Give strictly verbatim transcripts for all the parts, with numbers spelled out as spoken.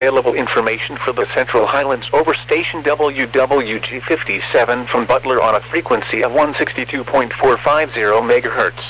Available information for the Central Highlands over station W W G fifty-seven from Butler on a frequency of one sixty-two point four five zero megahertz.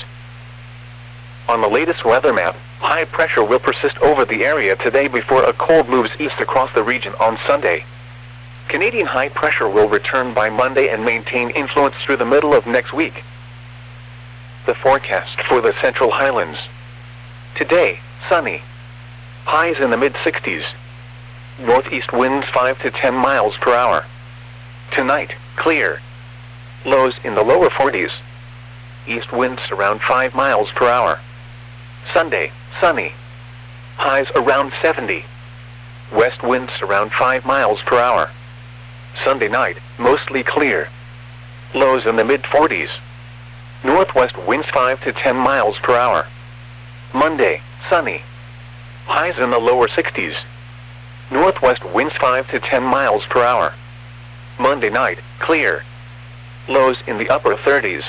On the latest weather map, high pressure will persist over the area today before a cold moves east across the region on Sunday. Canadian high pressure will return by Monday and maintain influence through the middle of next week. The forecast for the Central Highlands. Today, sunny. Highs in the mid sixties. Northeast winds five to ten miles per hour. Tonight, clear. Lows in the lower forties. East winds around five miles per hour. Sunday, sunny. Highs around seventy. West winds around five miles per hour. Sunday night, mostly clear. Lows in the mid forties. Northwest winds five to ten miles per hour. Monday, sunny. Highs in the lower sixties. Northwest winds five to ten miles per hour. Monday night, clear. Lows in the upper thirties.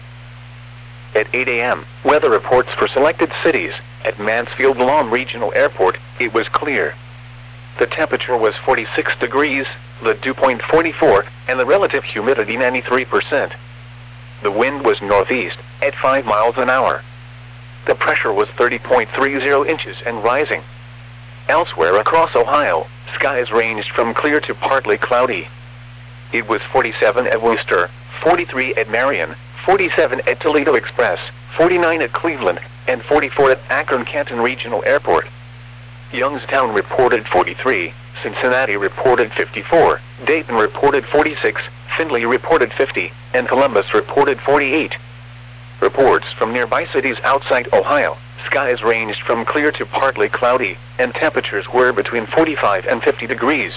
At eight A M, weather reports for selected cities. At Mansfield Lawn Regional Airport, it was clear. The temperature was forty-six degrees, the dew point forty-four, and the relative humidity ninety-three percent. The wind was northeast, at five miles an hour. The pressure was thirty point three zero inches and rising. Elsewhere across Ohio, skies ranged from clear to partly cloudy. It was forty-seven at Worcester, forty-three at Marion, forty-seven at Toledo Express, forty-nine at Cleveland, and forty-four at Akron-Canton Regional Airport. Youngstown reported forty-three, Cincinnati reported fifty-four, Dayton reported forty-six, Findlay reported fifty, and Columbus reported forty-eight. Reports from nearby cities outside Ohio, skies ranged from clear to partly cloudy, and temperatures were between forty-five and fifty degrees.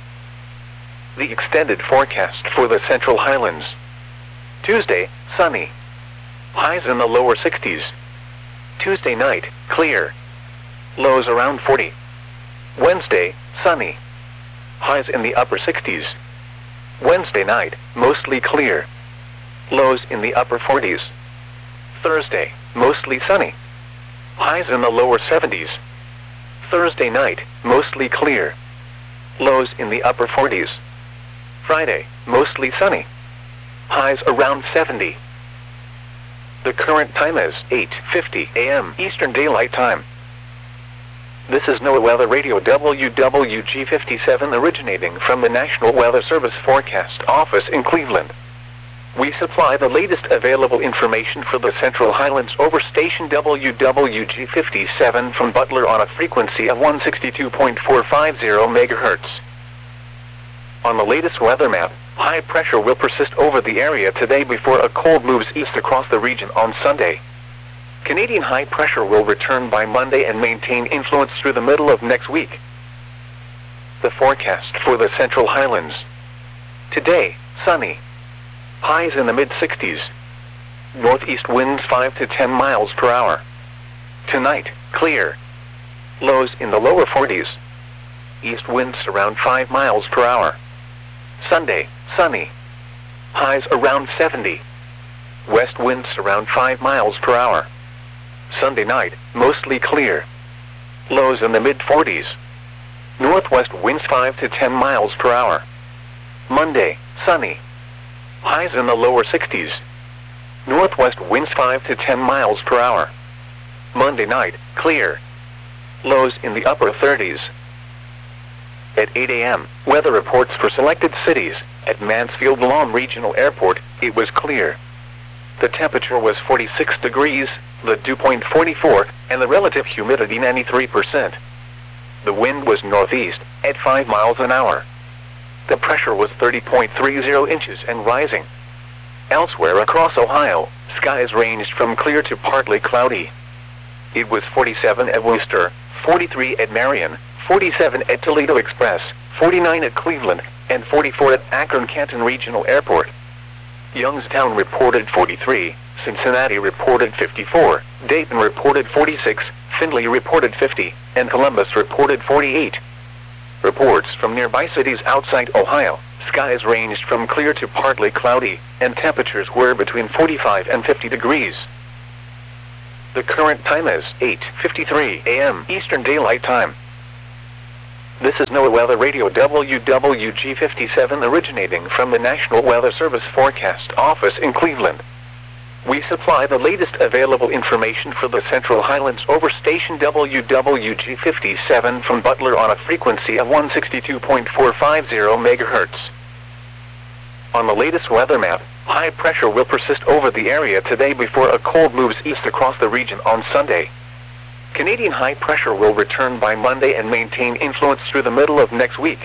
The extended forecast for the Central Highlands. Tuesday, sunny. Highs in the lower sixties. Tuesday night, clear. Lows around forty. Wednesday, sunny. Highs in the upper sixties. Wednesday night, mostly clear. Lows in the upper forties. Thursday, mostly sunny. Highs in the lower seventies. Thursday night, mostly clear. Lows in the upper forties. Friday, mostly sunny. Highs around seventy. The current time is eight fifty A M Eastern Daylight Time. This is NOAA Weather Radio W W G fifty-seven originating from the National Weather Service Forecast Office in Cleveland. We supply the latest available information for the Central Highlands over station W W G fifty-seven from Butler on a frequency of one sixty-two point four five zero megahertz. On the latest weather map, high pressure will persist over the area today before a cold moves east across the region on Sunday. Canadian high pressure will return by Monday and maintain influence through the middle of next week. The forecast for the Central Highlands. Today, sunny. Highs in the mid sixties. Northeast winds five to ten miles per hour. Tonight, clear. Lows in the lower forties. East winds around five miles per hour. Sunday, sunny. Highs around seventy. West winds around five miles per hour. Sunday night, mostly clear. Lows in the mid forties. Northwest winds five to ten miles per hour. Monday, sunny. Highs in the lower sixties. Northwest winds five to ten miles per hour. Monday night, clear. Lows in the upper thirties. At eight A M, weather reports for selected cities. At Mansfield Lawn Regional Airport, it was clear. The temperature was forty-six degrees, the dew point forty-four, and the relative humidity ninety-three percent. The wind was northeast, at five miles an hour. The pressure was thirty point three zero inches and rising. Elsewhere across Ohio, skies ranged from clear to partly cloudy. It was forty-seven at Worcester, forty-three at Marion, forty-seven at Toledo Express, forty-nine at Cleveland, and forty-four at Akron-Canton Regional Airport. Youngstown reported forty-three, Cincinnati reported fifty-four, Dayton reported forty-six, Findlay reported fifty, and Columbus reported forty-eight. Reports from nearby cities outside Ohio, skies ranged from clear to partly cloudy, and temperatures were between forty-five and fifty degrees. The current time is eight fifty-three A M Eastern Daylight Time. This is NOAA Weather Radio W W G fifty-seven originating from the National Weather Service Forecast Office in Cleveland. We supply the latest available information for the Central Highlands over station W W G fifty-seven from Butler on a frequency of one sixty-two point four five zero megahertz. On the latest weather map, high pressure will persist over the area today before a cold moves east across the region on Sunday. Canadian high pressure will return by Monday and maintain influence through the middle of next week.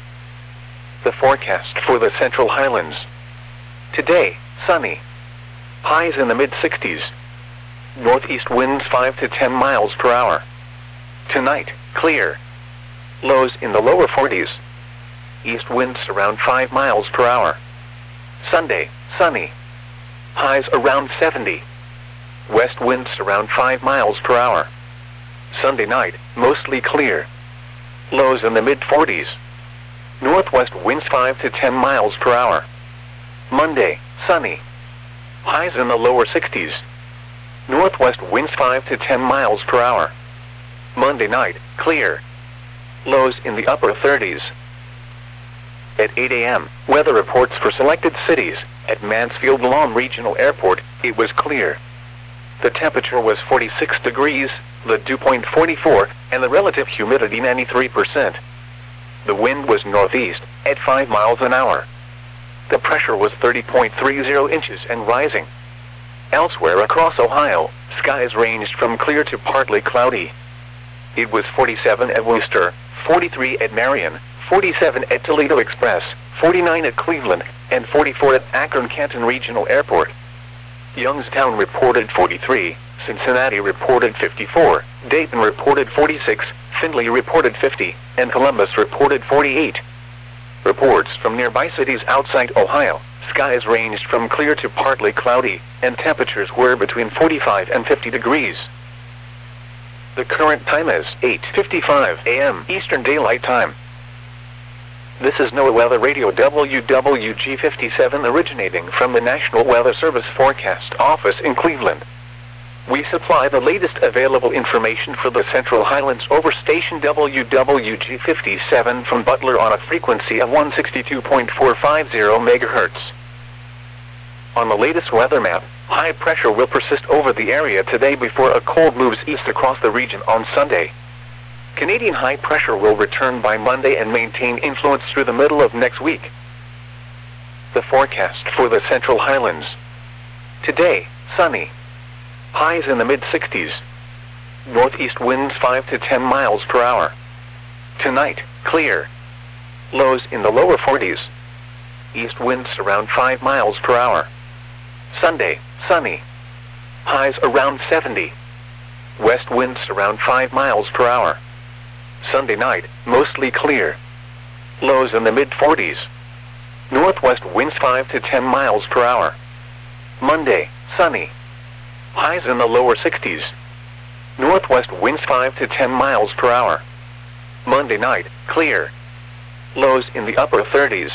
The forecast for the Central Highlands. Today, sunny. Highs in the mid sixties. Northeast winds five to ten miles per hour. Tonight, clear. Lows in the lower forties. East winds around five miles per hour. Sunday, sunny. Highs around seventy. West winds around five miles per hour. Sunday night, mostly clear. Lows in the mid forties. Northwest winds five to ten miles per hour. Monday, sunny. Highs in the lower sixties. Northwest winds five to ten miles per hour. Monday night, clear. Lows in the upper thirties. At eight A M, weather reports for selected cities. At Mansfield-Lom Regional Airport, it was clear. The temperature was forty-six degrees, the dew point forty-four, and the relative humidity ninety-three percent. The wind was northeast, at five miles an hour. The pressure was thirty point three zero inches and rising. Elsewhere across Ohio, skies ranged from clear to partly cloudy. It was forty-seven at Worcester, forty-three at Marion, forty-seven at Toledo Express, forty-nine at Cleveland, and forty-four at Akron-Canton Regional Airport. Youngstown reported forty-three, Cincinnati reported fifty-four, Dayton reported forty-six, Findlay reported fifty, and Columbus reported forty-eight. Reports from nearby cities outside Ohio, skies ranged from clear to partly cloudy, and temperatures were between forty-five and fifty degrees. The current time is eight fifty-five A M Eastern Daylight Time. This is NOAA Weather Radio W W G fifty-seven originating from the National Weather Service Forecast Office in Cleveland. We supply the latest available information for the Central Highlands over station W W G fifty-seven from Butler on a frequency of one sixty-two point four five zero megahertz. On the latest weather map, high pressure will persist over the area today before a cold moves east across the region on Sunday. Canadian high pressure will return by Monday and maintain influence through the middle of next week. The forecast for the Central Highlands. Today, sunny. Highs in the mid sixties. Northeast winds five to ten miles per hour. Tonight, clear. Lows in the lower forties. East winds around five miles per hour. Sunday, sunny. Highs around seventy. West winds around five miles per hour. Sunday night, mostly clear. Lows in the mid forties. Northwest winds five to ten miles per hour. Monday, sunny. Highs in the lower sixties. Northwest winds five to ten miles per hour. Monday night, clear. Lows in the upper thirties.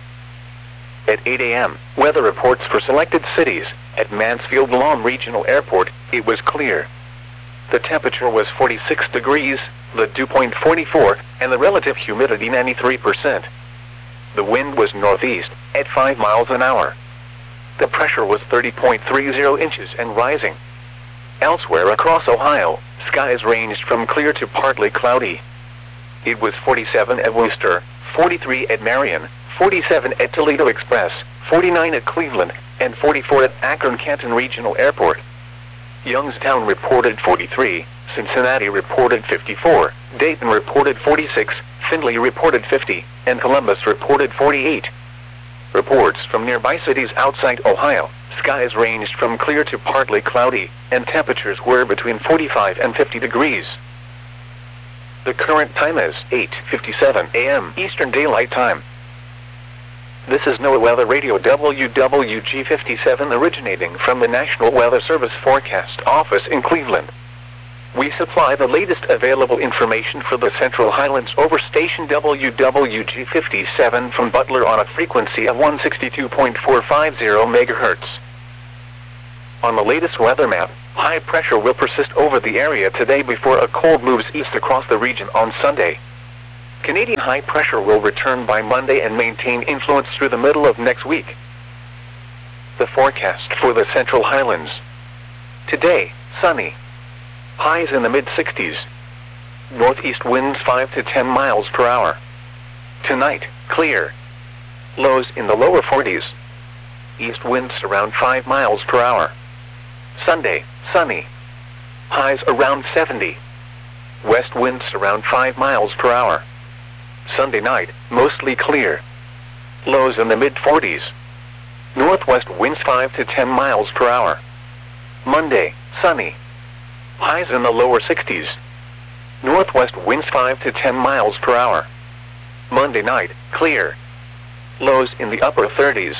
At eight A M, weather reports for selected cities. At Mansfield-Lom Regional Airport, it was clear. The temperature was forty-six degrees, the dew point forty-four, and the relative humidity ninety-three percent. The wind was northeast, at five miles an hour. The pressure was thirty point three zero inches and rising. Elsewhere across Ohio, skies ranged from clear to partly cloudy. It was forty-seven at Worcester, forty-three at Marion, forty-seven at Toledo Express, forty-nine at Cleveland, and forty-four at Akron-Canton Regional Airport. Youngstown reported forty-three, Cincinnati reported fifty-four, Dayton reported forty-six, Findlay reported fifty, and Columbus reported forty-eight. Reports from nearby cities outside Ohio, skies ranged from clear to partly cloudy, and temperatures were between forty-five and fifty degrees. The current time is eight fifty-seven A M Eastern Daylight Time. This is NOAA Weather Radio W W G fifty-seven originating from the National Weather Service Forecast Office in Cleveland. We supply the latest available information for the Central Highlands over station W W G fifty-seven from Butler on a frequency of one sixty-two point four five zero megahertz. On the latest weather map, high pressure will persist over the area today before a cold moves east across the region on Sunday. Canadian high pressure will return by Monday and maintain influence through the middle of next week. The forecast for the Central Highlands. Today, sunny. Highs in the mid sixties. Northeast winds five to ten miles per hour. Tonight, clear. Lows in the lower forties. East winds around five miles per hour. Sunday, sunny. Highs around seventy. West winds around five miles per hour. Sunday night, mostly clear. Lows in the mid forties. Northwest winds five to ten miles per hour. Monday, sunny. Highs in the lower sixties. Northwest winds five to ten miles per hour. Monday night, clear. Lows in the upper thirties.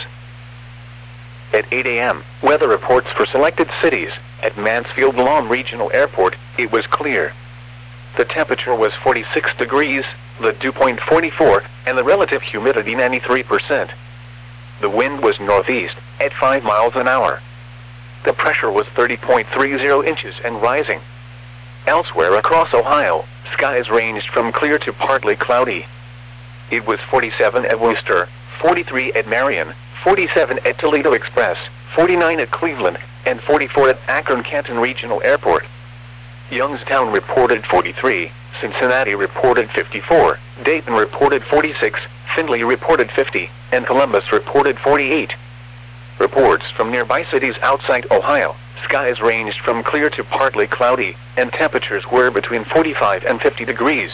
At eight A M, weather reports for selected cities. At Mansfield Lawn Regional Airport, it was clear. The temperature was forty-six degrees, the dew point forty-four, and the relative humidity ninety-three percent. The wind was northeast, at five miles an hour. The pressure was thirty point three zero inches and rising. Elsewhere across Ohio, skies ranged from clear to partly cloudy. It was forty-seven at Worcester, forty-three at Marion, forty-seven at Toledo Express, forty-nine at Cleveland, and forty-four at Akron-Canton Regional Airport. Youngstown reported forty-three, Cincinnati reported fifty-four, Dayton reported forty-six, Findlay reported fifty, and Columbus reported forty-eight. Reports from nearby cities outside Ohio, skies ranged from clear to partly cloudy, and temperatures were between forty-five and fifty degrees.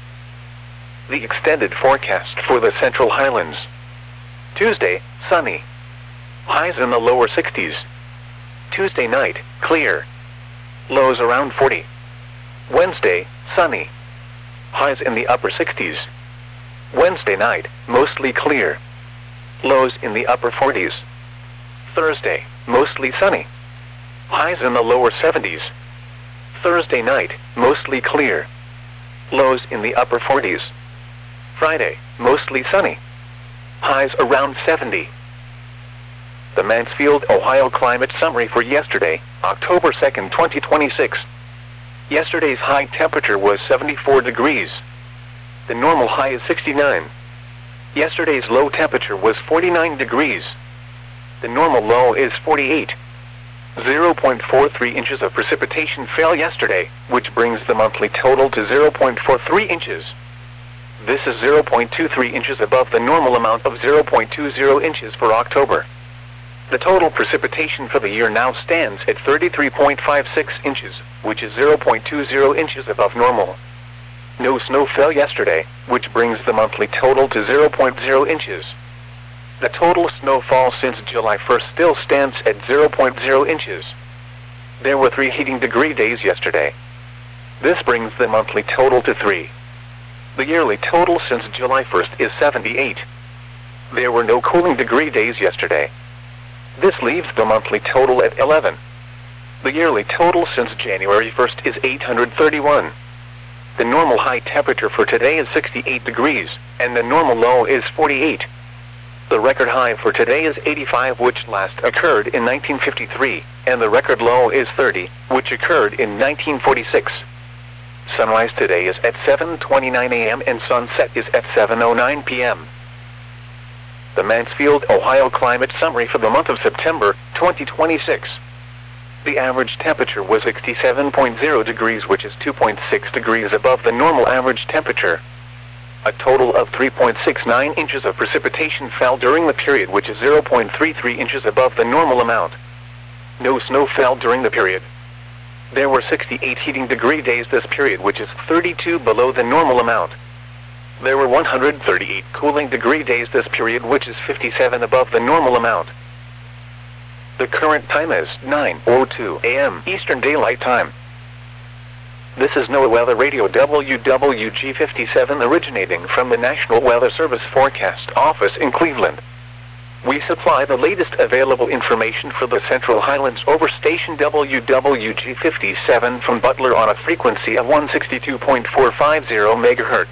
The extended forecast for the Central Highlands. Tuesday, sunny. Highs in the lower sixties. Tuesday night, clear. Lows around forty. Wednesday, sunny. Highs in the upper sixties. Wednesday night, mostly clear. Lows in the upper forties. Thursday, mostly sunny. Highs in the lower seventies. Thursday night, mostly clear. Lows in the upper forties. Friday, mostly sunny. Highs around seventy. The Mansfield, Ohio climate summary for yesterday, October second, twenty twenty-six. Yesterday's high temperature was seventy-four degrees. The normal high is sixty-nine. Yesterday's low temperature was forty-nine degrees. The normal low is forty-eight. zero point four three inches of precipitation fell yesterday, which brings the monthly total to zero point four three inches. This is zero point two three inches above the normal amount of zero point two zero inches for October. The total precipitation for the year now stands at thirty-three point five six inches, which is zero point two zero inches above normal. No snow fell yesterday, which brings the monthly total to zero point zero inches. The total snowfall since July first still stands at zero point zero inches. There were three heating degree days yesterday. This brings the monthly total to three. The yearly total since July first is seventy-eight. There were no cooling degree days yesterday. This leaves the monthly total at eleven. The yearly total since January first is eight hundred thirty-one. The normal high temperature for today is sixty-eight degrees, and the normal low is forty-eight. The record high for today is eighty-five, which last occurred in nineteen fifty-three, and the record low is thirty, which occurred in nineteen forty-six. Sunrise today is at seven twenty-nine A M and sunset is at seven oh nine P M The Mansfield, Ohio climate summary for the month of September, twenty twenty-six. The average temperature was sixty-seven point zero degrees, which is two point six degrees above the normal average temperature. A total of three point six nine inches of precipitation fell during the period, which is zero point three three inches above the normal amount. No snow fell during the period. There were sixty-eight heating degree days this period, which is thirty-two below the normal amount. There were one hundred thirty-eight cooling degree days this period, which is fifty-seven above the normal amount. The current time is nine oh two A M Eastern Daylight Time. This is NOAA Weather Radio W W G fifty-seven, originating from the National Weather Service Forecast Office in Cleveland. We supply the latest available information for the Central Highlands over station W W G fifty-seven from Butler on a frequency of one sixty-two point four five zero megahertz.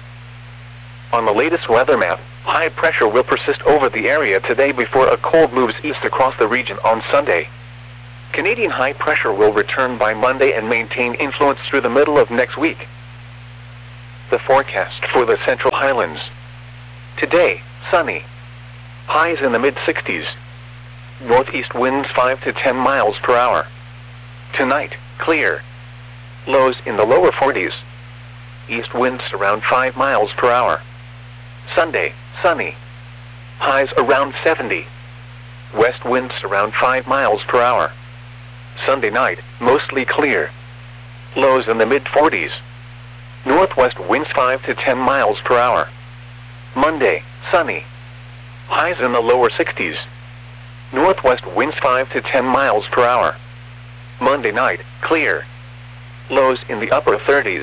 On the latest weather map, high pressure will persist over the area today before a cold moves east across the region on Sunday. Canadian high pressure will return by Monday and maintain influence through the middle of next week. The forecast for the Central Highlands. Today, sunny. Highs in the mid sixties. Northeast winds five to ten miles per hour. Tonight, clear. Lows in the lower forties. East winds around five miles per hour. Sunday, sunny. Highs around seventy. West winds around five miles per hour. Sunday night, mostly clear. Lows in the mid forties. Northwest winds five to ten miles per hour. Monday, sunny. Highs in the lower sixties. Northwest winds five to ten miles per hour. Monday night, clear. Lows in the upper thirties.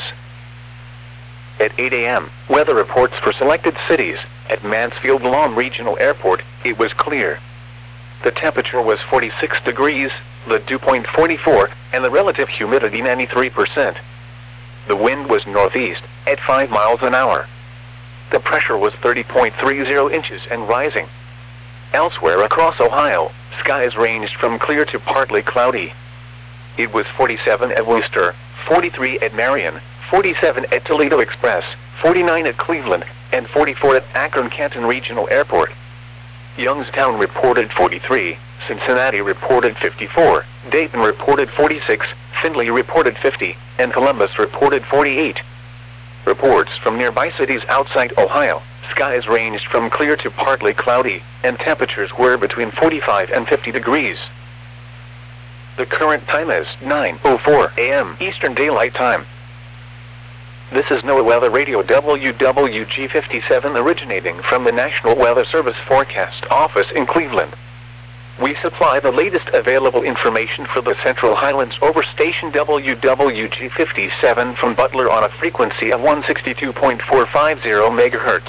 At eight a m, weather reports for selected cities. At Mansfield-Lom Regional Airport, it was clear. The temperature was forty-six degrees, the dew point forty-four, and the relative humidity ninety-three percent. The wind was northeast, at five miles an hour. The pressure was thirty point three zero inches and rising. Elsewhere across Ohio, skies ranged from clear to partly cloudy. It was forty-seven at Wooster, forty-three at Marion, forty-seven at Toledo Express, forty-nine at Cleveland, and forty-four at Akron-Canton Regional Airport. Youngstown reported forty-three, Cincinnati reported fifty-four, Dayton reported forty-six, Findlay reported fifty, and Columbus reported forty-eight. Reports from nearby cities outside Ohio, skies ranged from clear to partly cloudy, and temperatures were between forty-five and fifty degrees. The current time is nine oh four a m Eastern Daylight Time. This is NOAA Weather Radio W W G fifty-seven originating from the National Weather Service Forecast Office in Cleveland. We supply the latest available information for the Central Highlands over station W W G fifty-seven from Butler on a frequency of one sixty-two point four five zero megahertz.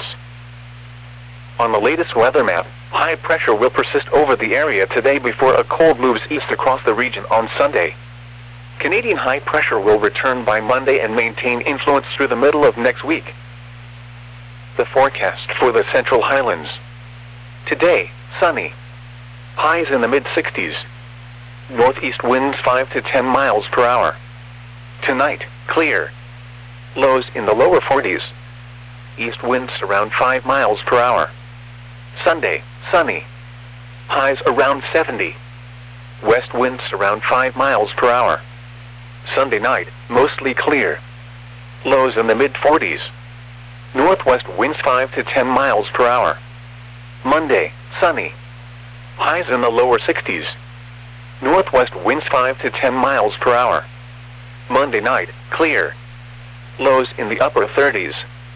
On the latest weather map, high pressure will persist over the area today before a cold moves east across the region on Sunday. Canadian high pressure will return by Monday and maintain influence through the middle of next week. The forecast for the Central Highlands. Today, sunny. Highs in the mid sixties. Northeast winds five to ten miles per hour. Tonight, clear. Lows in the lower forties. East winds around five miles per hour. Sunday, sunny. Highs around seventy. West winds around five miles per hour. Sunday night, mostly clear. Lows in the mid forties. Northwest winds five to ten miles per hour. Monday, sunny. Highs in the lower sixties. Northwest winds five to ten miles per hour. Monday night, clear. Lows in the upper thirties.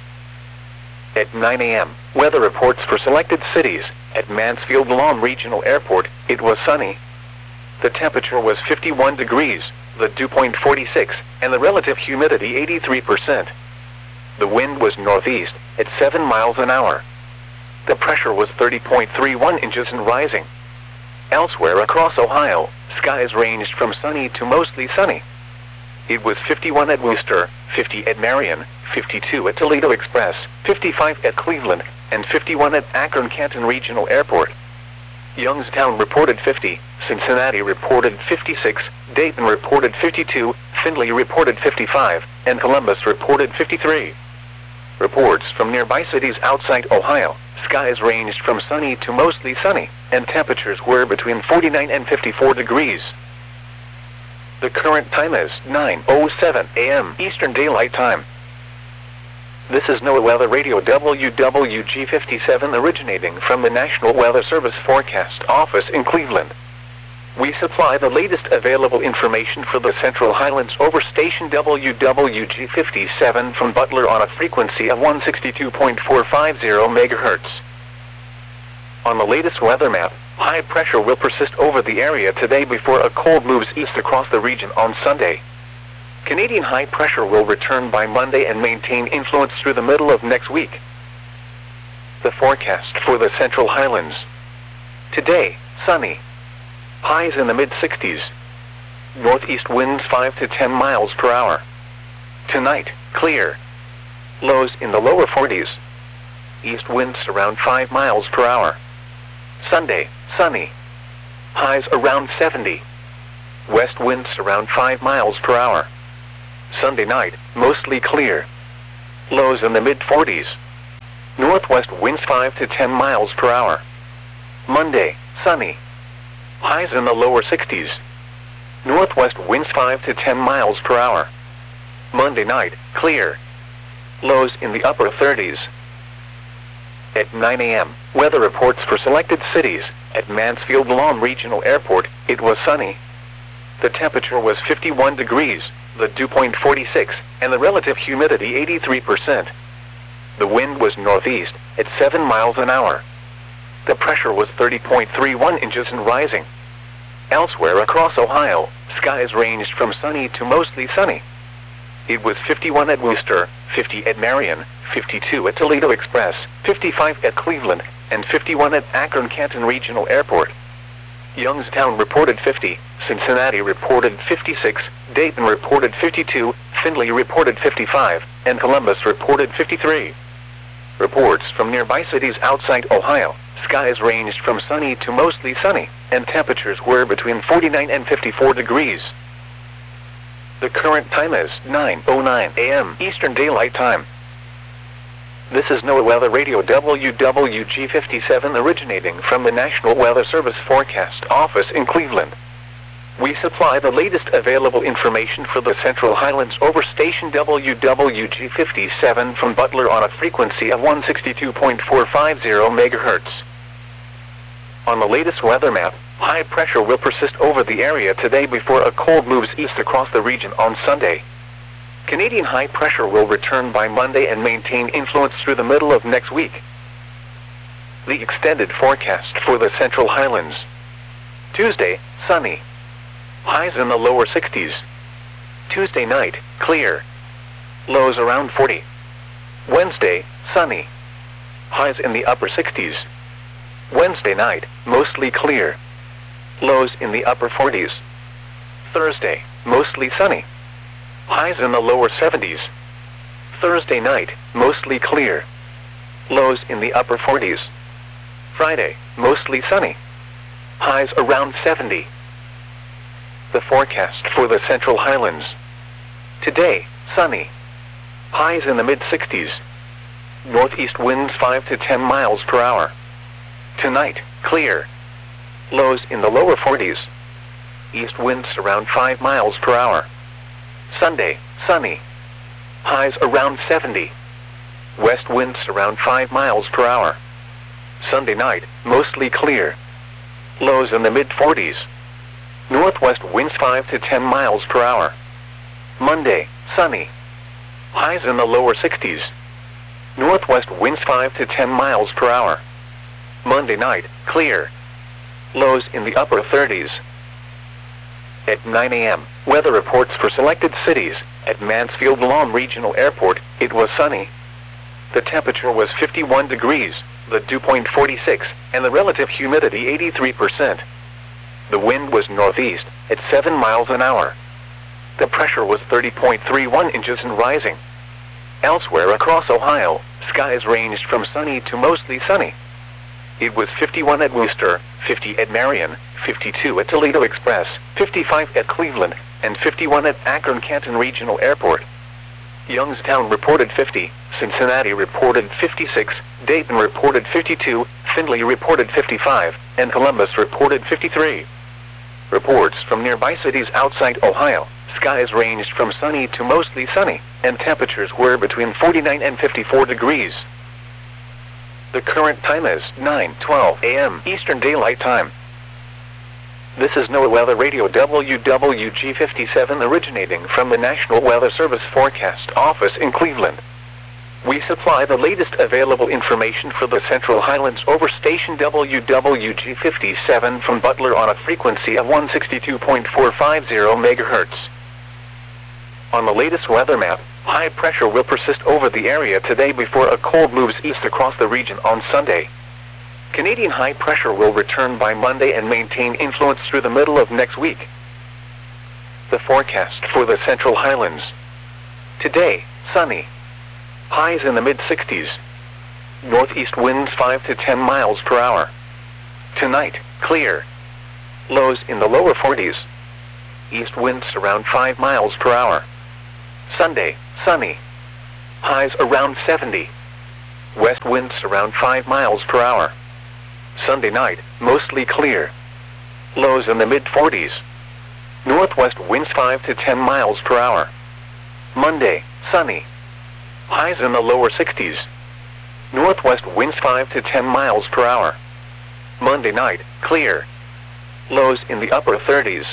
At nine a m, weather reports for selected cities. At Mansfield-Lom Regional Airport, it was sunny. The temperature was fifty-one degrees, the dew point forty-six, and the relative humidity eighty-three percent. The wind was northeast, at seven miles an hour. The pressure was thirty point three one inches and rising. Elsewhere across Ohio, skies ranged from sunny to mostly sunny. It was fifty-one at Wooster, fifty at Marion, fifty-two at Toledo Express, fifty-five at Cleveland, and fifty-one at Akron-Canton Regional Airport. Youngstown reported fifty, Cincinnati reported fifty-six, Dayton reported fifty-two, Findlay reported fifty-five, and Columbus reported fifty-three. Reports from nearby cities outside Ohio, skies ranged from sunny to mostly sunny, and temperatures were between forty-nine and fifty-four degrees. The current time is nine oh seven a m Eastern Daylight Time. This is NOAA Weather Radio W W G fifty-seven originating from the National Weather Service Forecast Office in Cleveland. We supply the latest available information for the Central Highlands over station W W G fifty-seven from Butler on a frequency of one sixty-two point four five zero megahertz. On the latest weather map, high pressure will persist over the area today before a cold moves east across the region on Sunday. Canadian high pressure will return by Monday and maintain influence through the middle of next week. The forecast for the Central Highlands. Today, sunny. Highs in the mid sixties. Northeast winds five to ten miles per hour. Tonight, clear. Lows in the lower forties. East winds around five miles per hour. Sunday, sunny. Highs around seventy. West winds around five miles per hour. Sunday night, mostly clear. Lows in the mid forties. Northwest winds five to ten miles per hour. Monday, sunny. Highs in the lower sixties. Northwest winds five to ten miles per hour. Monday night, clear. Lows in the upper thirties. At nine A M, weather reports for selected cities. At Mansfield Lahm Regional Airport, it was sunny. The temperature was fifty-one degrees, the dew point forty-six, and the relative humidity eighty-three percent. The wind was northeast, at seven miles an hour. The pressure was thirty point three one inches and rising. Elsewhere across Ohio, skies ranged from sunny to mostly sunny. It was fifty-one at Wooster, fifty at Marion, fifty-two at Toledo Express, fifty-five at Cleveland, and fifty-one at Akron-Canton Regional Airport. Youngstown reported fifty, Cincinnati reported fifty-six, Dayton reported fifty-two, Findlay reported fifty-five, and Columbus reported fifty-three. Reports from nearby cities outside Ohio, skies ranged from sunny to mostly sunny, and temperatures were between forty-nine and fifty-four degrees. The current time is nine oh nine A M Eastern Daylight Time. This is NOAA Weather Radio W W G fifty-seven originating from the National Weather Service Forecast Office in Cleveland. We supply the latest available information for the Central Highlands over station W W G fifty-seven from Butler on a frequency of one sixty-two point four five zero megahertz. On the latest weather map, high pressure will persist over the area today before a cold moves east across the region on Sunday. Canadian high pressure will return by Monday and maintain influence through the middle of next week. The extended forecast for the Central Highlands. Tuesday, sunny. Highs in the lower sixties. Tuesday night, clear. Lows around forty. Wednesday, sunny. Highs in the upper sixties. Wednesday night, mostly clear. Lows in the upper forties. Thursday, mostly sunny. Highs in the lower seventies. Thursday night, mostly clear. Lows in the upper forties. Friday, mostly sunny. Highs around seventy. The forecast for the Central Highlands. Today, sunny. Highs in the mid sixties. Northeast winds five to ten miles per hour. Tonight, clear. Lows in the lower forties. East winds around five miles per hour. Sunday, sunny. Highs around seventy. West winds around five miles per hour. Sunday night, mostly clear. Lows in the mid forties. Northwest winds five to ten miles per hour. Monday, sunny. Highs in the lower sixties. Northwest winds five to ten miles per hour. Monday night, clear. Lows in the upper thirties. At nine A M, weather reports for selected cities. At Mansfield Lahm Regional Airport, it was sunny. The temperature was fifty-one degrees, the dew point forty-six, and the relative humidity eighty-three percent. The wind was northeast, at seven miles an hour. The pressure was thirty point three one inches and rising. Elsewhere across Ohio, skies ranged from sunny to mostly sunny. It was fifty-one at Wooster, fifty at Marion, fifty-two at Toledo Express, fifty-five at Cleveland, and fifty-one at Akron-Canton Regional Airport. Youngstown reported fifty, Cincinnati reported fifty-six, Dayton reported fifty-two, Findlay reported fifty-five, and Columbus reported fifty-three. Reports from nearby cities outside Ohio, skies ranged from sunny to mostly sunny, and temperatures were between forty-nine and fifty-four degrees. The current time is nine twelve A M Eastern Daylight Time. This is NOAA Weather Radio W W G fifty-seven originating from the National Weather Service Forecast Office in Cleveland. We supply the latest available information for the Central Highlands over station W W G fifty-seven from Butler on a frequency of one sixty-two point four five zero megahertz. On the latest weather map, high pressure will persist over the area today before a cold moves east across the region on Sunday. Canadian high pressure will return by Monday and maintain influence through the middle of next week. The forecast for the Central Highlands. Today, sunny. Highs in the mid sixties. Northeast winds five to ten miles per hour. Tonight, clear. Lows in the lower forties. East winds around five miles per hour. Sunday, sunny. highs around seventy. West winds around five miles per hour. Sunday night, mostly clear. Lows in the mid forties. Northwest winds five to ten miles per hour. Monday, sunny. Highs in the lower sixties. Northwest winds five to ten miles per hour. Monday night, clear. Lows in the upper thirties.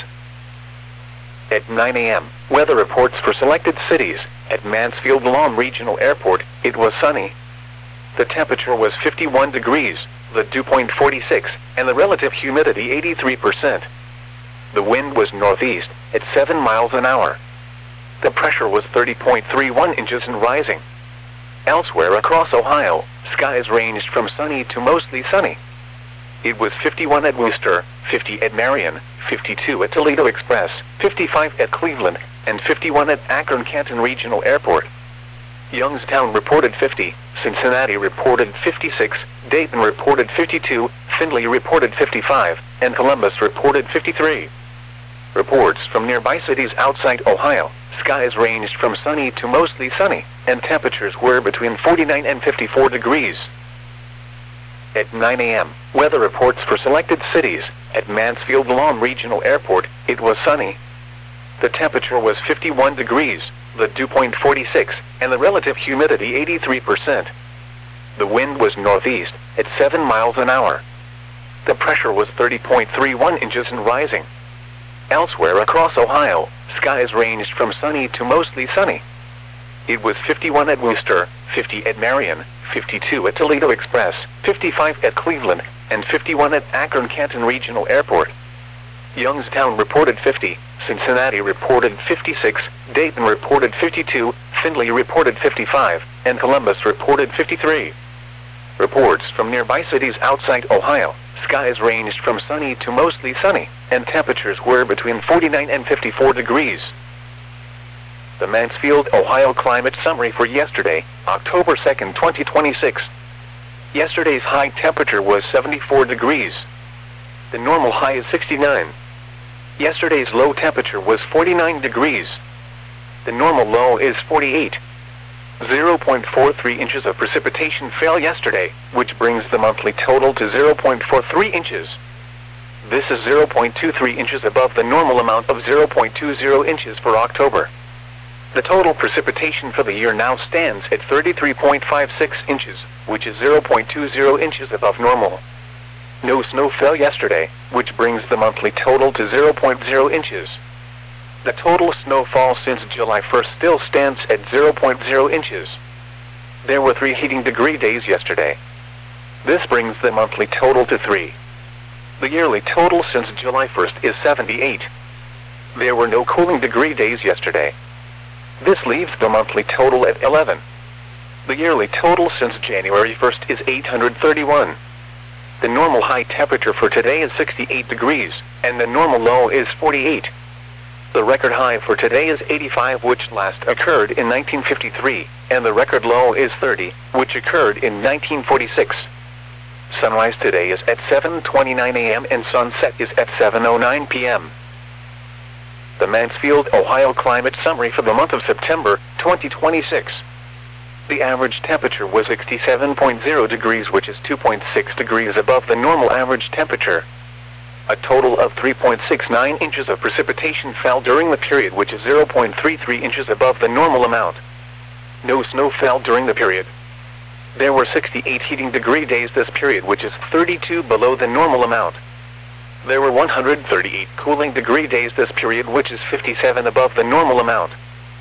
At nine A M, weather reports for selected cities. At Mansfield-Lahm Regional Airport, it was sunny. The temperature was fifty-one degrees, the dew point forty-six, and the relative humidity eighty-three percent. The wind was northeast, at seven miles an hour. The pressure was thirty point three one inches and rising. Elsewhere across Ohio, skies ranged from sunny to mostly sunny. It was fifty-one at Wooster, fifty at Marion, fifty-two at Toledo Express, fifty-five at Cleveland, and fifty-one at Akron-Canton Regional Airport. Youngstown reported fifty, Cincinnati reported fifty-six, Dayton reported fifty-two, Findlay reported fifty-five, and Columbus reported fifty-three. Reports from nearby cities outside Ohio, skies ranged from sunny to mostly sunny, and temperatures were between forty-nine and fifty-four degrees. At nine A M, weather reports for selected cities. At Mansfield-Lahm Regional Airport, it was sunny. The temperature was fifty-one degrees, the dew point forty-six, and the relative humidity eighty-three percent. The wind was northeast, at seven miles an hour. The pressure was thirty point three one inches and rising. Elsewhere across Ohio, skies ranged from sunny to mostly sunny. It was fifty-one at Wooster, fifty at Marion, fifty-two at Toledo Express, fifty-five at Cleveland, and fifty-one at Akron-Canton Regional Airport. Youngstown reported fifty, Cincinnati reported fifty-six, Dayton reported fifty-two, Findlay reported fifty-five, and Columbus reported fifty-three. Reports from nearby cities outside Ohio, skies ranged from sunny to mostly sunny, and temperatures were between forty-nine and fifty-four degrees. The Mansfield, Ohio climate summary for yesterday, October second, twenty twenty-six. Yesterday's high temperature was seventy-four degrees. The normal high is sixty-nine. Yesterday's low temperature was forty-nine degrees. The normal low is forty-eight. zero point four three inches of precipitation fell yesterday, which brings the monthly total to zero point four three inches. This is zero point two three inches above the normal amount of zero point two zero inches for October. The total precipitation for the year now stands at thirty-three point five six inches, which is zero point two zero inches above normal. No snow fell yesterday, which brings the monthly total to zero point zero inches. The total snowfall since July first still stands at zero point zero inches. There were three heating degree days yesterday. This brings the monthly total to three. The yearly total since July first is seventy-eight. There were no cooling degree days yesterday. This leaves the monthly total at eleven. The yearly total since January first is eight hundred thirty-one. The normal high temperature for today is sixty-eight degrees, and the normal low is forty-eight. The record high for today is eighty-five, which last occurred in nineteen fifty-three, and the record low is thirty, which occurred in nineteen forty-six. Sunrise today is at seven twenty-nine A M and sunset is at seven oh nine P M The Mansfield, Ohio climate summary for the month of September, twenty twenty-six. The average temperature was sixty-seven point zero degrees, which is two point six degrees above the normal average temperature. A total of three point six nine inches of precipitation fell during the period, which is zero point three three inches above the normal amount. No snow fell during the period. There were sixty-eight heating degree days this period, which is thirty-two below the normal amount. There were one hundred thirty-eight cooling degree days this period, which is fifty-seven above the normal amount.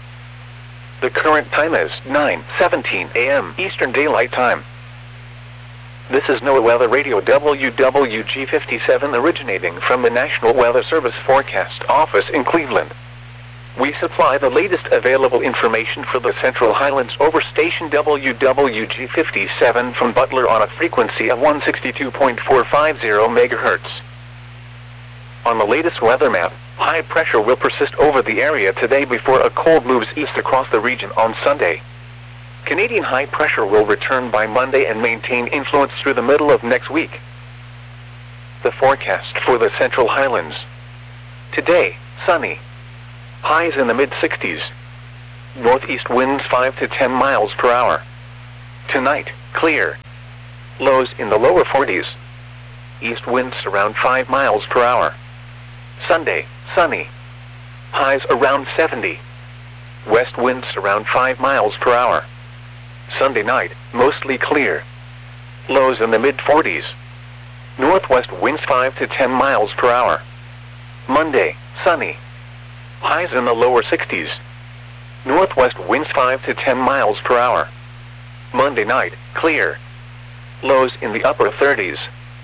The current time is nine seventeen A M Eastern Daylight Time. This is NOAA Weather Radio W W G fifty-seven, originating from the National Weather Service Forecast Office in Cleveland. We supply the latest available information for the Central Highlands over station W W G fifty-seven from Butler on a frequency of one sixty-two point four five zero megahertz. On the latest weather map, high pressure will persist over the area today before a cold moves east across the region on Sunday. Canadian high pressure will return by Monday and maintain influence through the middle of next week. The forecast for the Central Highlands. Today, sunny. Highs in the mid sixties. Northeast winds five to ten miles per hour. Tonight, clear. Lows in the lower forties. East winds around five miles per hour. Sunday, sunny. Highs around seventy. West winds around five miles per hour. Sunday night, mostly clear. Lows in the mid forties. Northwest winds five to ten miles per hour. Monday, sunny. Highs in the lower sixties. Northwest winds five to ten miles per hour. Monday night, clear. Lows in the upper thirties.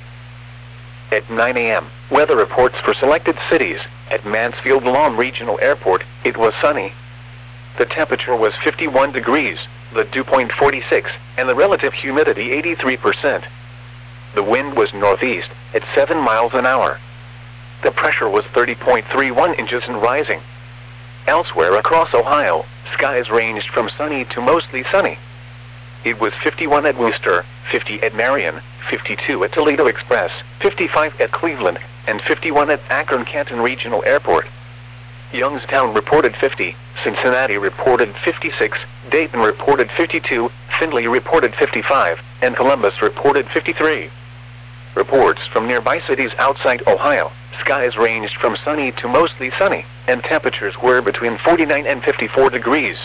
At nine A M, weather reports for selected cities. At Mansfield Lawn Regional Airport, it was sunny. The temperature was fifty-one degrees, the dew point forty-six, and the relative humidity eighty-three percent. The wind was northeast, at seven miles an hour. The pressure was thirty point three one inches and rising. Elsewhere across Ohio, skies ranged from sunny to mostly sunny. It was fifty-one at Wooster, fifty at Marion, fifty-two at Toledo Express, fifty-five at Cleveland, and fifty-one at Akron-Canton Regional Airport. Youngstown reported fifty, Cincinnati reported fifty-six, Dayton reported fifty-two, Findlay reported fifty-five, and Columbus reported fifty-three. Reports from nearby cities outside Ohio, skies ranged from sunny to mostly sunny, and temperatures were between forty-nine and fifty-four degrees.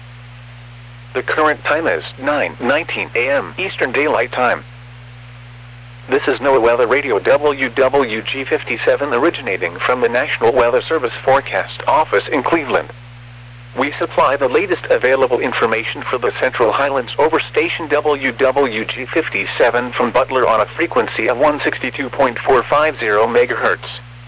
The current time is nine nineteen A M Eastern Daylight Time. This is NOAA Weather Radio W W G fifty-seven originating from the National Weather Service Forecast Office in Cleveland. We supply the latest available information for the Central Highlands over station W W G fifty-seven from Butler on a frequency of one sixty-two point four five zero megahertz.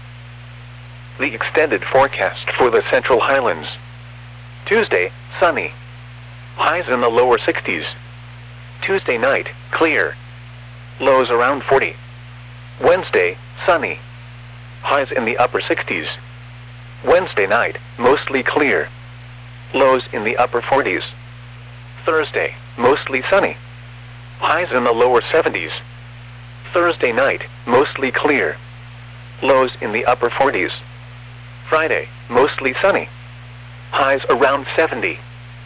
The extended forecast for the Central Highlands. Tuesday, sunny. Highs in the lower sixties. Tuesday night, clear. Lows around forty. Wednesday, sunny. Highs in the upper sixties. Wednesday night, mostly clear. Lows in the upper forties. Thursday, mostly sunny. Highs in the lower seventies. Thursday night, mostly clear. Lows in the upper forties. Friday, mostly sunny. Highs around seventy.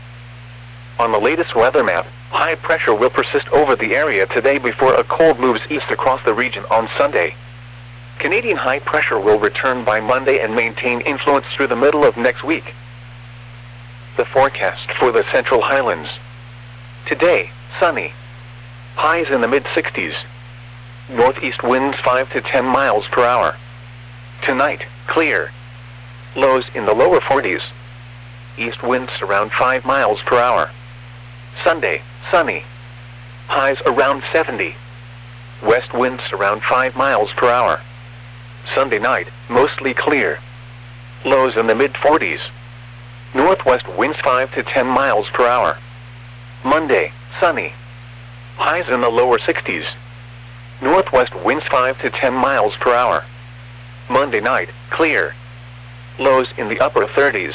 On the latest weather map, high pressure will persist over the area today before a cold moves east across the region on Sunday. Canadian high pressure will return by Monday and maintain influence through the middle of next week. The forecast for the Central Highlands. Today, sunny. Highs in the mid sixties. Northeast winds five to ten miles per hour. Tonight, clear. Lows in the lower forties. East winds around five miles per hour. Sunday, sunny. Highs around seventy. West winds around five miles per hour. Sunday night, mostly clear. Lows in the mid forties. Northwest winds five to ten miles per hour. Monday, sunny. Highs in the lower sixties. Northwest winds five to ten miles per hour. Monday night, clear. Lows in the upper thirties.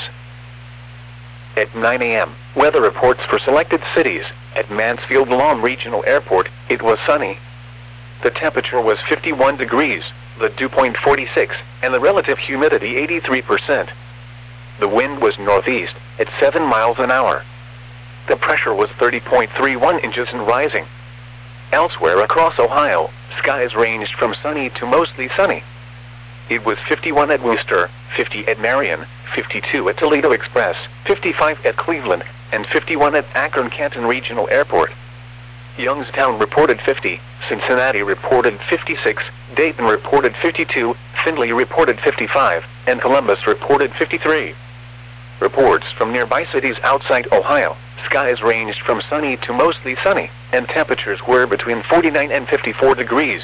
At nine A M, weather reports for selected cities. At Mansfield Lawn Regional Airport, it was sunny. The temperature was fifty-one degrees, the dew point forty-six, and the relative humidity eighty-three percent. The wind was northeast, at seven miles an hour. The pressure was thirty point three one inches and rising. Elsewhere across Ohio, skies ranged from sunny to mostly sunny. It was fifty-one at Wooster, fifty at Marion, fifty-two at Toledo Express, fifty-five at Cleveland, and fifty-one at Akron-Canton Regional Airport. Youngstown reported fifty, Cincinnati reported fifty-six, Dayton reported fifty-two, Findlay reported fifty-five, and Columbus reported fifty-three. Reports from nearby cities outside Ohio, skies ranged from sunny to mostly sunny, and temperatures were between forty-nine and fifty-four degrees.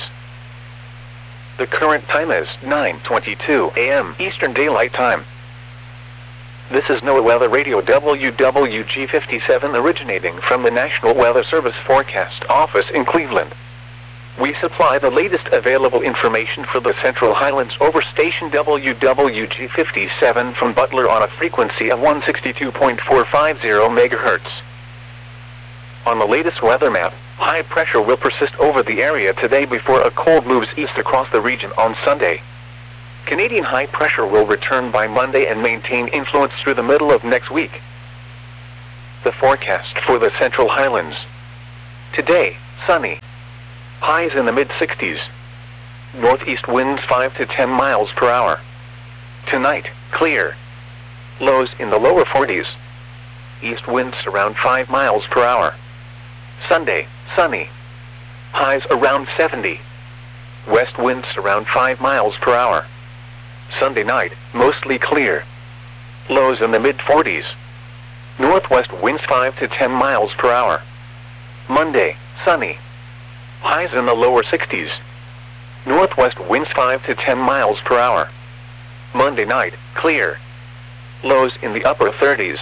The current time is nine twenty-two A M Eastern Daylight Time. This is NOAA Weather Radio W W G fifty-seven originating from the National Weather Service Forecast Office in Cleveland. We supply the latest available information for the Central Highlands over station W W G fifty-seven from Butler on a frequency of one sixty-two point four five zero megahertz. On the latest weather map, high pressure will persist over the area today before a cold moves east across the region on Sunday. Canadian high pressure will return by Monday and maintain influence through the middle of next week. The forecast for the Central Highlands. Today, sunny. Highs in the mid sixties. Northeast winds five to ten miles per hour. Tonight, clear. Lows in the lower forties. East winds around five miles per hour. Sunday, sunny. Highs around seventy. West winds around five miles per hour. Sunday night, mostly clear. Lows in the mid forties. Northwest winds five to ten miles per hour. Monday, sunny. Highs in the lower sixties. Northwest winds five to ten miles per hour. Monday night, clear. Lows in the upper thirties.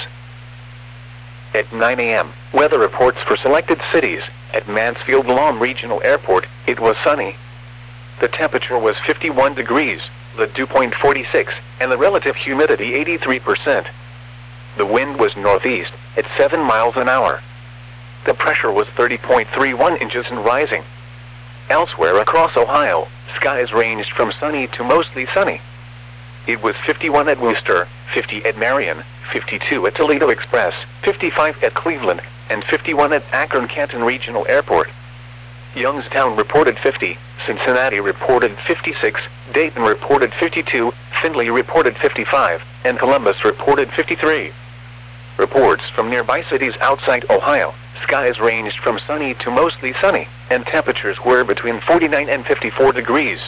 At nine A M, weather reports for selected cities. At Mansfield-Lom Regional Airport, it was sunny. The temperature was fifty-one degrees, the dew point forty-six, and the relative humidity eighty-three percent. The wind was northeast, at seven miles an hour. The pressure was thirty point three one inches and rising. Elsewhere across Ohio, skies ranged from sunny to mostly sunny. It was fifty-one at Wooster, fifty at Marion, fifty-two at Toledo Express, fifty-five at Cleveland, and fifty-one at Akron-Canton Regional Airport. Youngstown reported fifty, Cincinnati reported fifty-six, Dayton reported fifty-two, Findlay reported fifty-five, and Columbus reported fifty-three. Reports from nearby cities outside Ohio, skies ranged from sunny to mostly sunny, and temperatures were between forty-nine and fifty-four degrees.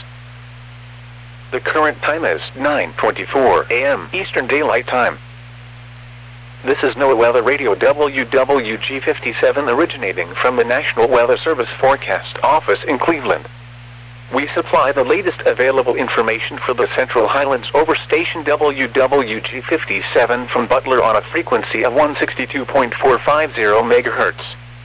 The current time is nine twenty-four A M Eastern Daylight Time. This is NOAA Weather Radio W W G fifty-seven originating from the National Weather Service Forecast Office in Cleveland. We supply the latest available information for the Central Highlands over station W W G fifty-seven from Butler on a frequency of one sixty-two point four five zero megahertz.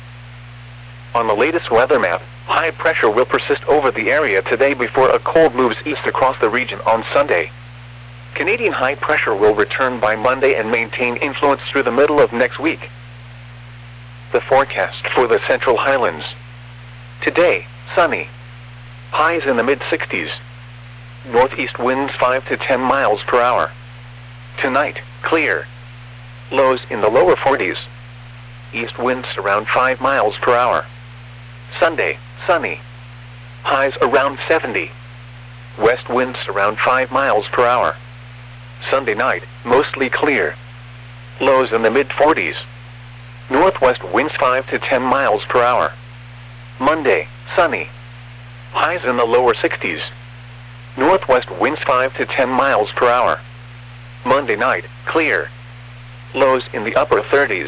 On the latest weather map, high pressure will persist over the area today before a cold moves east across the region on Sunday. Canadian high pressure will return by Monday and maintain influence through the middle of next week. The forecast for the Central Highlands. Today, sunny. Highs in the mid sixties. Northeast winds five to ten miles per hour. Tonight, clear. Lows in the lower forties. East winds around five miles per hour. Sunday, sunny. Highs around seventy. West winds around five miles per hour. Sunday night, mostly clear. Lows in the mid forties. Northwest winds five to ten miles per hour. Monday, sunny. Highs in the lower sixties. Northwest winds five to ten miles per hour. Monday night, clear. Lows in the upper thirties.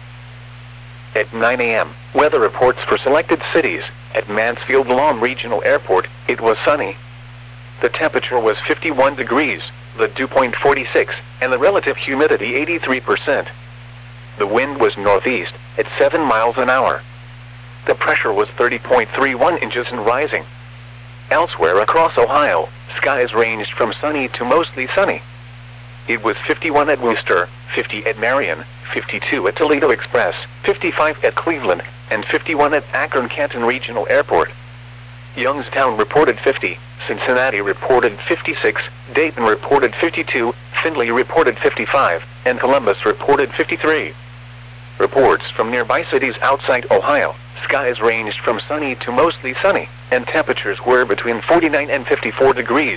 At nine A M, weather reports for selected cities. At Mansfield-Lom Regional Airport, it was sunny. The temperature was fifty-one degrees, the dew point forty-six, and the relative humidity eighty-three percent. The wind was northeast, at seven miles an hour. The pressure was thirty point three one inches and rising. Elsewhere across Ohio, skies ranged from sunny to mostly sunny. It was fifty-one at Wooster, fifty at Marion, fifty-two at Toledo Express, fifty-five at Cleveland, and fifty-one at Akron-Canton Regional Airport. Youngstown reported fifty, Cincinnati reported fifty-six, Dayton reported fifty-two, Findlay reported fifty-five, and Columbus reported fifty-three. Reports from nearby cities outside Ohio, skies ranged from sunny to mostly sunny, and temperatures were between forty-nine and fifty-four degrees.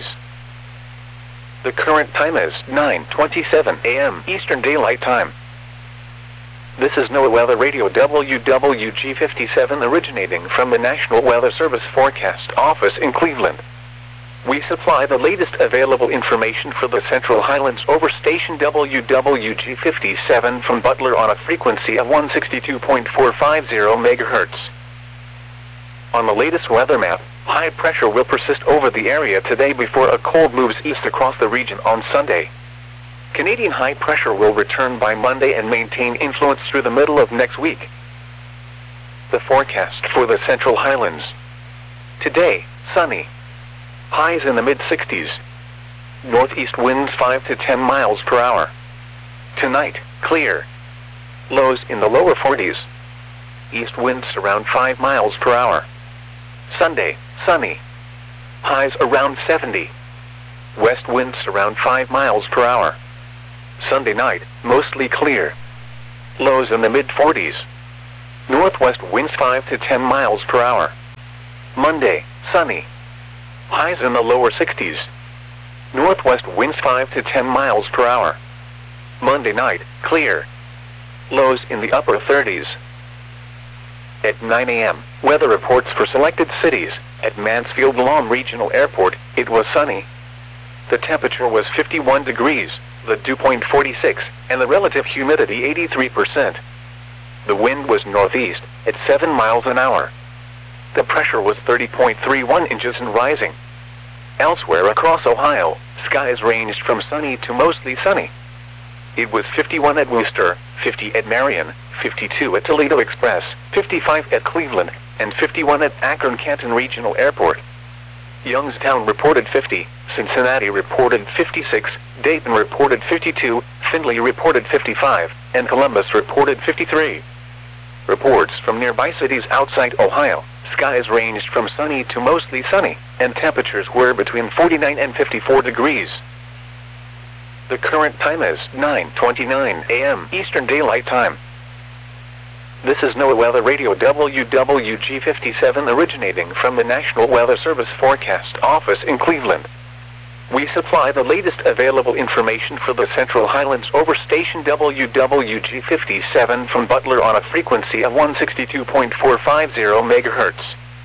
The current time is nine twenty-seven A M Eastern Daylight Time. This is NOAA Weather Radio W W G fifty-seven originating from the National Weather Service Forecast Office in Cleveland. We supply the latest available information for the Central Highlands over station W W G fifty-seven from Butler on a frequency of one sixty-two point four five zero megahertz. On the latest weather map, high pressure will persist over the area today before a cold moves east across the region on Sunday. Canadian high pressure will return by Monday and maintain influence through the middle of next week. The forecast for the Central Highlands. Today, sunny. Highs in the mid sixties. Northeast winds five to ten miles per hour. Tonight, clear. Lows in the lower forties. East winds around five miles per hour. Sunday, sunny. Highs around seventy. West winds around five miles per hour. Sunday night, mostly clear. Lows in the mid forties. Northwest winds five to ten miles per hour. Monday, sunny. Highs in the lower sixties. Northwest winds five to ten miles per hour. Monday night, clear. Lows in the upper thirties. At nine A M, weather reports for selected cities. At Mansfield Lawn Regional Airport, it was sunny. The temperature was fifty-one degrees, the dew point forty-six, and the relative humidity eighty-three percent. The wind was northeast, at seven miles an hour. The pressure was thirty point three one inches and rising. Elsewhere across Ohio, skies ranged from sunny to mostly sunny. It was fifty-one at Wooster, fifty at Marion, fifty-two at Toledo Express, fifty-five at Cleveland, and fifty-one at Akron-Canton Regional Airport. Youngstown reported fifty, Cincinnati reported fifty-six, Dayton reported fifty-two, Findlay reported fifty-five, and Columbus reported fifty-three. Reports from nearby cities outside Ohio, skies ranged from sunny to mostly sunny, and temperatures were between forty-nine and fifty-four degrees. The current time is nine twenty-nine A M Eastern Daylight Time. This is NOAA Weather Radio W W G fifty-seven originating from the National Weather Service Forecast Office in Cleveland. We supply the latest available information for the Central Highlands over station W W G fifty-seven from Butler on a frequency of one sixty-two point four five zero megahertz.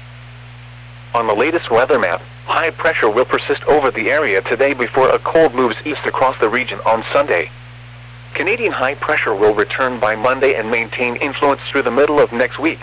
On the latest weather map, high pressure will persist over the area today before a cold moves east across the region on Sunday. Canadian high pressure will return by Monday and maintain influence through the middle of next week.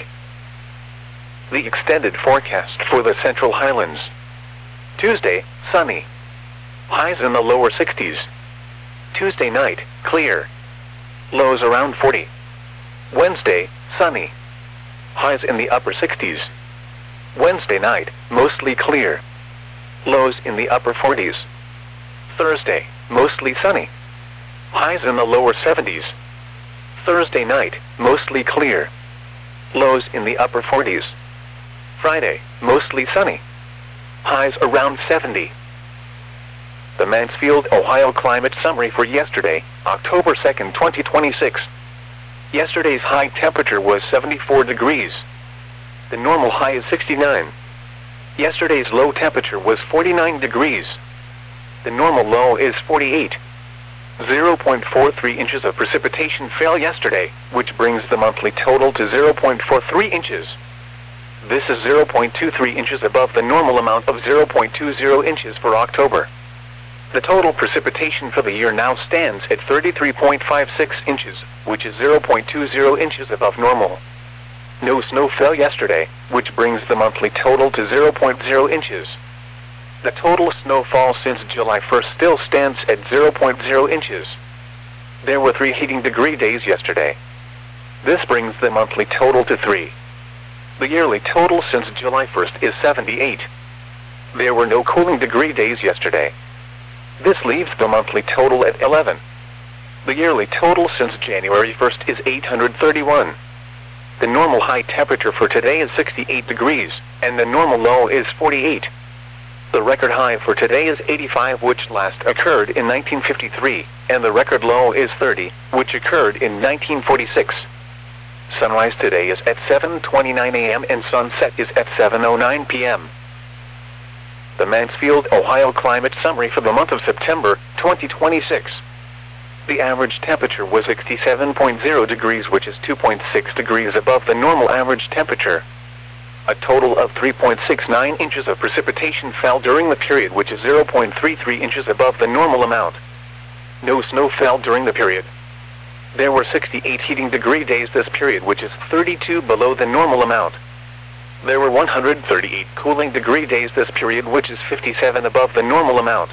The extended forecast for the Central Highlands. Tuesday, sunny. Highs in the lower sixties. Tuesday night, clear. Lows around forty. Wednesday, sunny. Highs in the upper sixties. Wednesday night, mostly clear. Lows in the upper forties. Thursday, mostly sunny. Highs in the lower seventies. Thursday night, mostly clear. Lows in the upper forties. Friday, mostly sunny. Highs around seventy. The Mansfield, Ohio climate summary for yesterday, October second, twenty twenty-six. Yesterday's high temperature was seventy-four degrees. The normal high is sixty-nine. Yesterday's low temperature was forty-nine degrees. The normal low is forty-eight. zero point four three inches of precipitation fell yesterday, which brings the monthly total to zero point four three inches. This is zero point two three inches above the normal amount of zero point two zero inches for October. The total precipitation for the year now stands at thirty-three point five six inches, which is zero point two zero inches above normal. No snow fell yesterday, which brings the monthly total to zero point zero inches. The total snowfall since July first still stands at zero point zero inches. There were three heating degree days yesterday. This brings the monthly total to three. The yearly total since July first is seventy-eight. There were no cooling degree days yesterday. This leaves the monthly total at eleven. The yearly total since January first is eight hundred thirty-one. The normal high temperature for today is sixty-eight degrees, and the normal low is forty-eight. The record high for today is eighty-five, which last occurred in nineteen fifty-three, and the record low is thirty, which occurred in nineteen forty-six. Sunrise today is at seven twenty-nine A M and sunset is at seven oh nine P M The Mansfield, Ohio climate summary for the month of September, twenty twenty-six. The average temperature was sixty-seven point zero degrees, which is two point six degrees above the normal average temperature. A total of three point six nine inches of precipitation fell during the period, which is zero point three three inches above the normal amount. No snow fell during the period. There were sixty-eight heating degree days this period, which is thirty-two below the normal amount. There were one hundred thirty-eight cooling degree days this period, which is fifty-seven above the normal amount.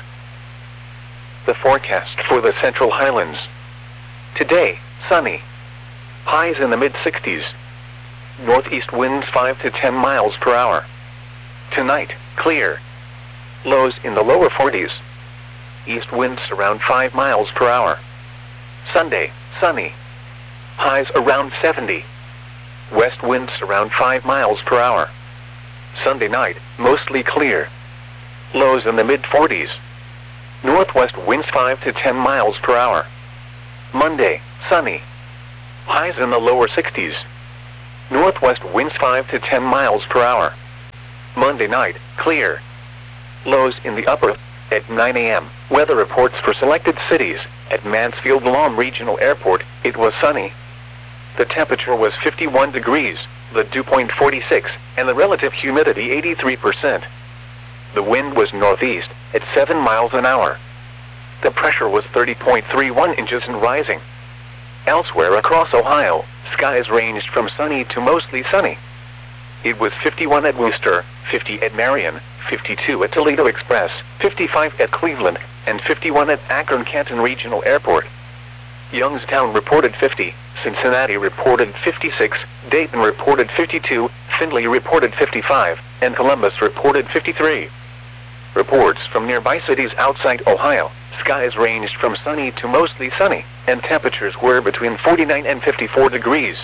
The forecast for the Central Highlands. Today, sunny. Highs in the mid sixties. Northeast winds five to ten miles per hour. Tonight, clear. Lows in the lower forties. East winds around five miles per hour. Sunday, sunny. Highs around seventy. West winds around five miles per hour. Sunday night, mostly clear. Lows in the mid forties. Northwest winds five to ten miles per hour. Monday, sunny. highs in the lower sixties. Northwest winds five to ten miles per hour. Monday night, clear. Lows in the upper. At nine A M, weather reports for selected cities. At Mansfield-Lam Regional Airport, it was sunny. The temperature was fifty-one degrees, the dew point forty-six, and the relative humidity eighty-three percent. The wind was northeast, at seven miles an hour. The pressure was thirty point three one inches and rising. Elsewhere across Ohio, skies ranged from sunny to mostly sunny. It was fifty-one at Wooster, fifty at Marion, fifty-two at Toledo Express, fifty-five at Cleveland, and fifty-one at Akron-Canton Regional Airport. Youngstown reported fifty, Cincinnati reported fifty-six, Dayton reported fifty-two, Findlay reported fifty-five, and Columbus reported fifty-three. Reports from nearby cities outside Ohio, skies ranged from sunny to mostly sunny, and temperatures were between forty-nine and fifty-four degrees.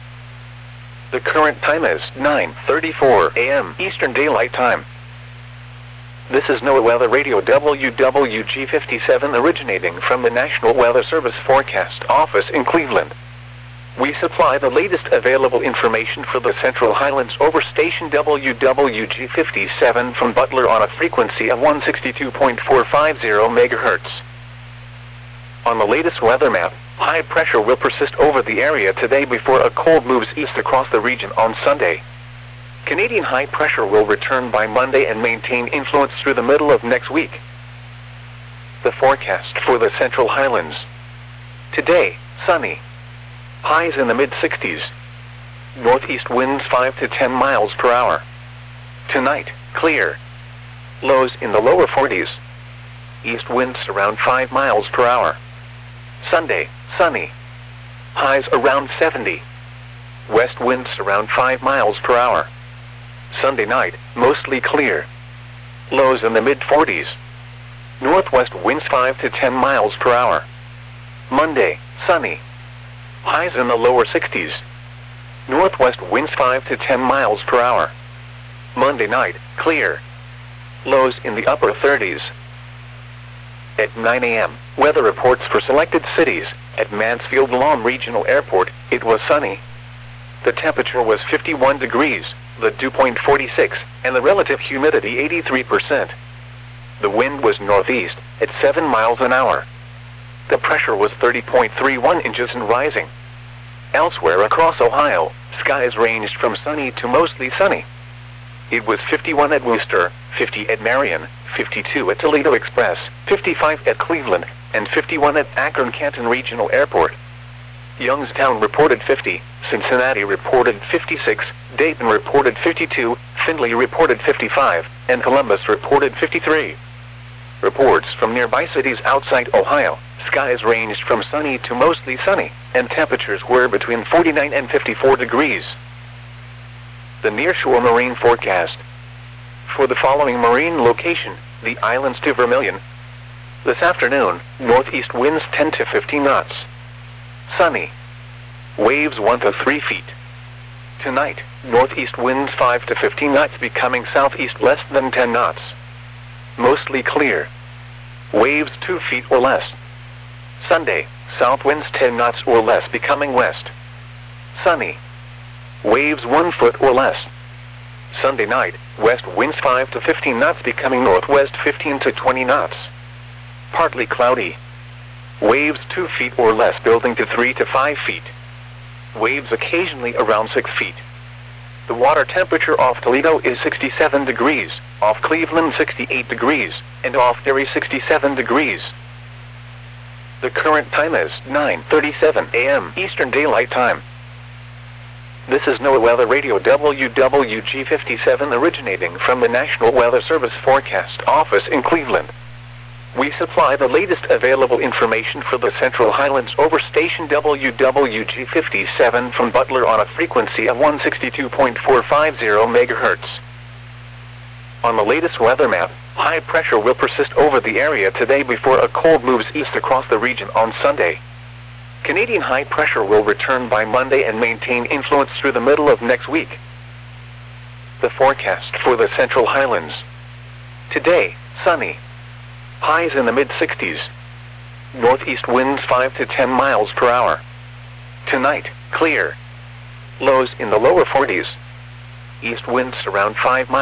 The current time is nine thirty-four A M Eastern Daylight Time. This is NOAA Weather Radio W W G fifty-seven originating from the National Weather Service Forecast Office in Cleveland. We supply the latest available information for the Central Highlands over station W W G fifty-seven from Butler on a frequency of one sixty-two point four five zero megahertz. On the latest weather map, high pressure will persist over the area today before a cold moves east across the region on Sunday. Canadian high pressure will return by Monday and maintain influence through the middle of next week. The forecast for the Central Highlands. Today, sunny. Highs in the mid sixties. Northeast winds five to ten miles per hour. Tonight, clear. Lows in the lower forties. East winds around five miles per hour. Sunday, sunny. Highs around seventy. West winds around five miles per hour. Sunday night, mostly clear. Lows in the mid forties. Northwest winds five to ten miles per hour. Monday, sunny. Highs in the lower sixties. Northwest winds five to ten miles per hour. Monday night, clear. Lows in the upper thirties. At nine A M, weather reports for selected cities. At Mansfield-Lam Regional Airport, it was sunny. The temperature was fifty-one degrees, the dew point forty-six, and the relative humidity eighty-three percent. The wind was northeast, at seven miles an hour. The pressure was thirty point three one inches and rising. Elsewhere across Ohio, skies ranged from sunny to mostly sunny. It was fifty-one at Wooster, fifty at Marion, fifty-two at Toledo Express, fifty-five at Cleveland, and fifty-one at Akron-Canton Regional Airport. Youngstown reported fifty, Cincinnati reported fifty-six, Dayton reported fifty-two, Findlay reported fifty-five, and Columbus reported fifty-three. Reports from nearby cities outside Ohio, skies ranged from sunny to mostly sunny, and temperatures were between forty-nine and fifty-four degrees. The nearshore marine forecast. For the following marine location, the islands to Vermilion. This afternoon, northeast winds ten to fifteen knots. Sunny. Waves one to three feet. Tonight, northeast winds five to fifteen knots becoming southeast less than ten knots. Mostly clear. Waves two feet or less. Sunday, south winds ten knots or less becoming west. Sunny. Waves one foot or less. Sunday night, west winds five to fifteen knots becoming northwest fifteen to twenty knots. Partly cloudy. Waves two feet or less building to three to five feet. Waves occasionally around six feet. The water temperature off Toledo is sixty-seven degrees, off Cleveland sixty-eight degrees, and off Erie sixty-seven degrees. The current time is nine thirty-seven A M Eastern Daylight Time. This is NOAA Weather Radio W W G fifty-seven originating from the National Weather Service Forecast Office in Cleveland. We supply the latest available information for the Central Highlands over station W W G fifty-seven from Butler on a frequency of one sixty-two point four five zero megahertz. On the latest weather map, high pressure will persist over the area today before a cold moves east across the region on Sunday. Canadian high pressure will return by Monday and maintain influence through the middle of next week. The forecast for the Central Highlands. Today, sunny. Highs in the mid sixties. Northeast winds five to ten miles per hour. Tonight, clear. Lows in the lower forties. East winds around five miles.